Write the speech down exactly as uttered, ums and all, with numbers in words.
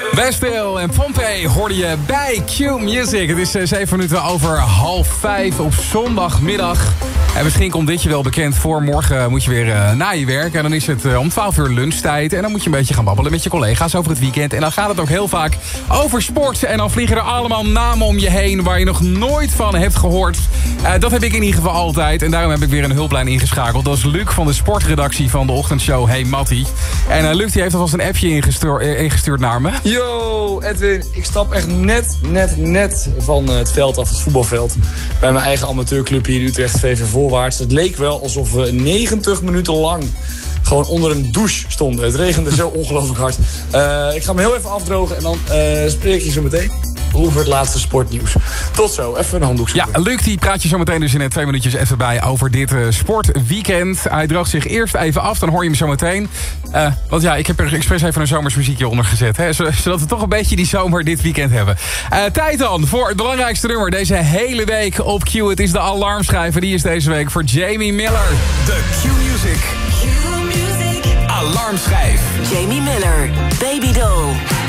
Westdale en Pompey hoorde je bij Q Music. Het is zeven minuten over half vijf op zondagmiddag. En misschien komt dit je wel bekend voor. Morgen moet je weer uh, na je werk. En dan is het uh, om twaalf uur lunchtijd. En dan moet je een beetje gaan babbelen met je collega's over het weekend. En dan gaat het ook heel vaak over sport. En dan vliegen er allemaal namen om je heen waar je nog nooit van hebt gehoord. Uh, dat heb ik in ieder geval altijd. En daarom heb ik weer een hulplijn ingeschakeld. Dat is Luc van de sportredactie van de ochtendshow Hey Mattie. En uh, Luc die heeft alvast een appje ingestuurd, uh, ingestuurd naar me. Yo, Edwin. Ik stap echt net, net, net van het veld af, het voetbalveld. Bij mijn eigen amateurclub hier in Utrecht, V V Voorwaarts. Het leek wel alsof we negentig minuten lang gewoon onder een douche stonden. Het regende zo ongelooflijk hard. Uh, ik ga me heel even afdrogen en dan uh, spreek je zo meteen over het laatste sportnieuws. Tot zo, even een handdoek Ja, Luc die praat je zo meteen dus in twee minuutjes even bij over dit uh, sportweekend. Hij droogt zich eerst even af, dan hoor je hem zo meteen. Uh, want ja, ik heb er expres even een zomersmuziekje onder gezet. Hè, zodat we toch een beetje die zomer dit weekend hebben. Uh, tijd dan voor het belangrijkste nummer deze hele week op Q. Het is de alarmschrijver. Die is deze week voor Jamie Miller. De Q-Music. Q-Music. Alarmschijf. Jamie Miller, Baby Doll.